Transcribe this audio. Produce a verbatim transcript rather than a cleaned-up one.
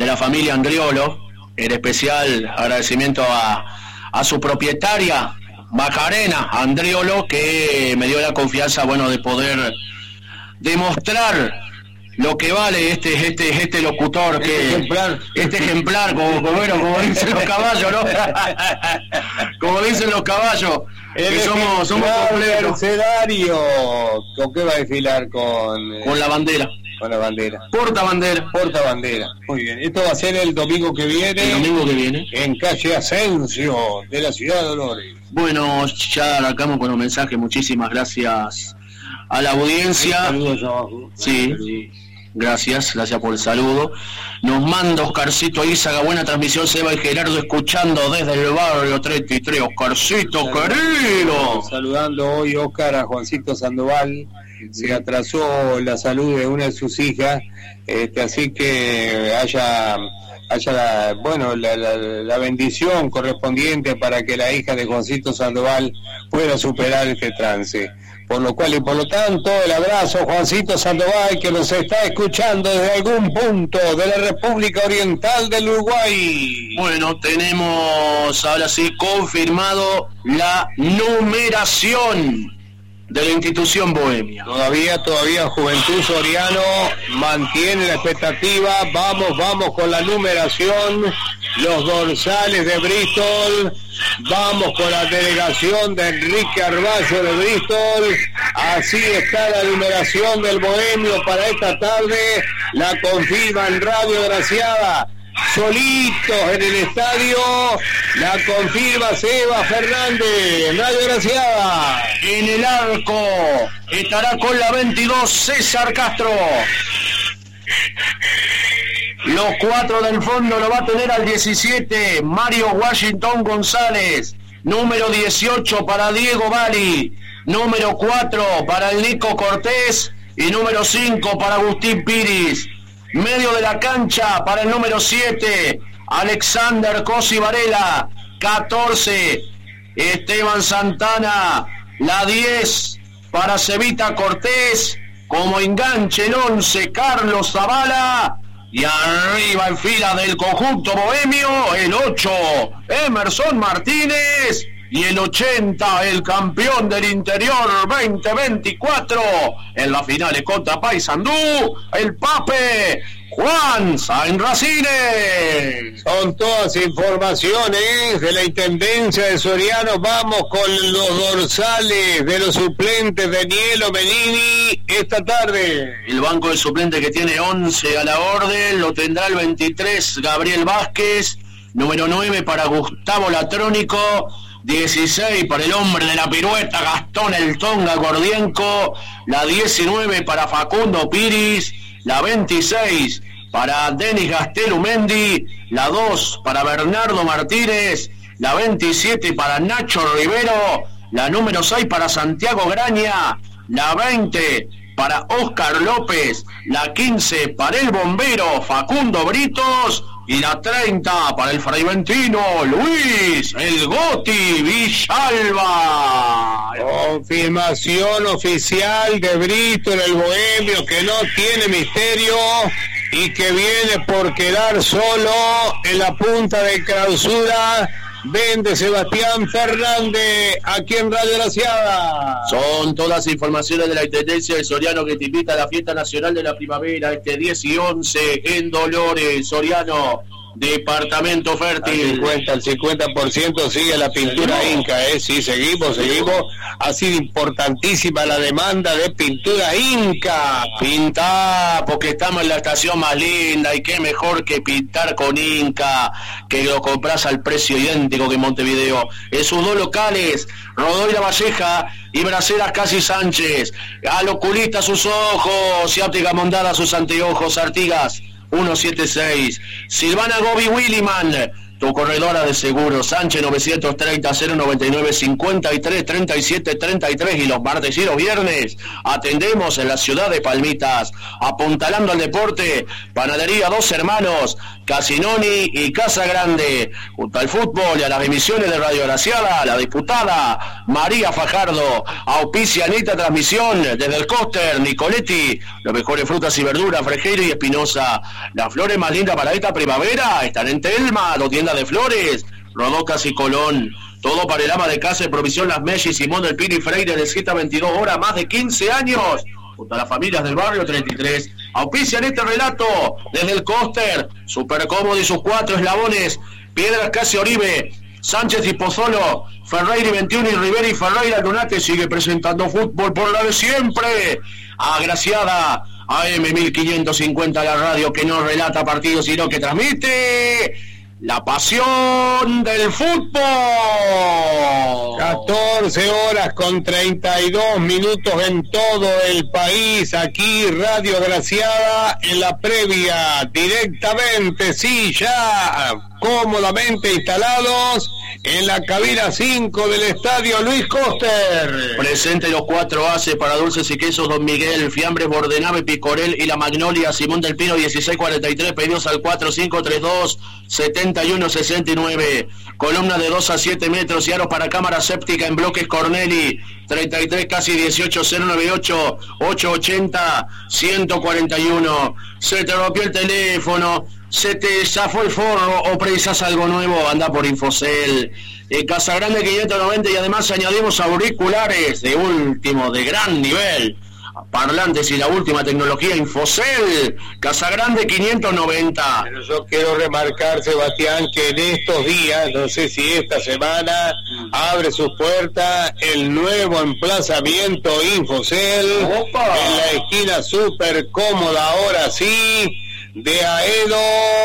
la familia Andriolo. En especial agradecimiento a, a su propietaria, Macarena Andriolo, que me dio la confianza, bueno, de poder demostrar lo que vale este este este locutor, que este ejemplar, este ejemplar como, como, bueno, como dicen los caballos, ¿no? Como dicen los caballos, el que somos somos completos. Mercenario, ¿con qué va a desfilar? Con eh, con la bandera. Con la bandera. Porta bandera. Porta bandera. Muy bien. Esto va a ser el domingo que viene. El domingo que viene. En calle Asensio de la ciudad de Dolores. Bueno, ya arrancamos con los mensajes. Muchísimas gracias a la audiencia. Saludos abajo. Sí. Gracias, gracias por el saludo. Nos manda Oscarcito Izaga, buena transmisión, Seba y Gerardo escuchando desde el barrio treinta y tres. Oscarcito, Salud, querido. Saludando hoy Oscar a Juancito Sandoval. Se atrasó la salud de una de sus hijas, este, así que haya, haya la, bueno, la, la, la bendición correspondiente para que la hija de Juancito Sandoval pueda superar este trance. Por lo cual y por lo tanto, el abrazo Juancito Sandoval, que nos está escuchando desde algún punto de la República Oriental del Uruguay. Bueno, tenemos ahora sí confirmado la numeración de la institución bohemia. Todavía, todavía Juventud Soriano mantiene la expectativa. Vamos, vamos con la numeración. Los dorsales de Bristol. Vamos con la delegación de Enrique Arballo de Bristol. Así está la numeración del bohemio para esta tarde. La confirma en Radio Graciada. Solitos en el estadio, la confirma Seba Fernández, Radio Graciada. En el arco estará con la veintidós César Castro. Los cuatro del fondo lo va a tener al diecisiete Mario Washington González. Número dieciocho para Diego Bali. Número cuatro para el Nico Cortés. Y número cinco para Agustín Piris. Medio de la cancha para el número siete, Alexander Cosi Varela. catorce, Esteban Santana. La diez para Cevita Cortés. Como enganche el once, Carlos Zavala. Y arriba en fila del conjunto bohemio, el ocho, Emerson Martínez. Y el ochenta, el campeón del interior veinte veinticuatro, en la final contra Paysandú, el Pape Juan Sainz Racines. Son todas informaciones de la Intendencia de Soriano. Vamos con los dorsales de los suplentes de Nielo Menini esta tarde. El banco de suplentes que tiene once a la orden, lo tendrá el veintitrés Gabriel Vázquez, número nueve para Gustavo Latrónico, dieciséis para el hombre de la pirueta Gastón El Tonga Gordienco, la diecinueve para Facundo Piris, la veintiséis para Denis Gastelumendi, la dos para Bernardo Martínez, la veintisiete para Nacho Rivero, la número seis para Santiago Graña, la veinte para Oscar López, la quince para el bombero Facundo Britos, y la treinta para el fraiventino Luis El Goti Villalba. Confirmación oficial de Bristol, el bohemio, que no tiene misterio y que viene por quedar solo en la punta de clausura. Vende Sebastián Fernández aquí en Radio Graciada. Son todas informaciones de la Intendencia de Soriano, que te invita a la fiesta nacional de la primavera este diez y once en Dolores. Soriano, departamento fértil. Al cincuenta, al cincuenta por ciento sigue la pintura Inca, ¿eh? Sí, seguimos, seguimos. Ha sido importantísima la demanda de pintura Inca. Pintá, porque estamos en la estación más linda, y qué mejor que pintar con Inca, que lo compras al precio idéntico que en Montevideo. En sus dos locales, Rodoy La Valleja y Braceras Casi Sánchez. Al oculista sus ojos, y óptica Mondada sus anteojos. Artigas ciento setenta y seis, Silvana Gobi Williman, tu corredora de seguros. Sánchez novecientos treinta, cero noventa y nueve, cincuenta y tres, treinta y siete, treinta y tres, y los martes y los viernes atendemos en la ciudad de Palmitas. Apuntalando al deporte, Panadería Dos Hermanos, Casinoni y Casa Grande. Junto al fútbol y a las emisiones de Radio Graciada, la diputada María Fajardo. Auspicia Anita Transmisión desde el Coster, Nicoletti, los mejores frutas y verduras, Frejeiro y Espinosa. Las flores más lindas para esta primavera están en Telma, dos tiendas de flores, Rodocas y Colón. Todo para el ama de casa en Provisión Las Mellis, Simón del Pino y Freire, de siete a veintidós horas, más de quince años, junto a las familias del barrio treinta y tres. Auspician este relato desde el Coster, Super Cómodo y sus cuatro eslabones, Piedras Casi Oribe, Sánchez y Pozzolo, Ferreira y veintiuno y Rivera y Ferreira. Donate sigue presentando fútbol por la de siempre. Agraciada, A M mil quinientos cincuenta, la radio que no relata partidos sino que transmite la pasión del fútbol. catorce horas con treinta y dos minutos en todo el país. Aquí Radio Graciada en la previa, directamente, sí, ya cómodamente instalados en la cabina cinco del estadio Luis Coster. Presente los cuatro A C para dulces y quesos Don Miguel, fiambres Bordenave, Picorel y la Magnolia, Simón del Pino dieciséis cuarenta y tres, pedidos al cuatro cinco tres dos, setenta y uno sesenta y nueve. Columna de dos a siete metros y aros para cámara séptica en bloques Corneli, treinta y tres casi dieciocho, cero noventa y ocho, ochocientos ochenta, ciento cuarenta y uno. Se te rompió el teléfono, se te zafó el forro o precisas algo nuevo, anda por Infocel. En Casa Grande quinientos noventa, y además añadimos auriculares de último, de gran nivel, parlantes y la última tecnología. Infocel, Casa Grande quinientos noventa. Pero yo quiero remarcar, Sebastián, que en estos días, no sé si esta semana, abre sus puertas el nuevo emplazamiento Infocel. ¡Opa! En la esquina súper cómoda, ahora sí, de Aedo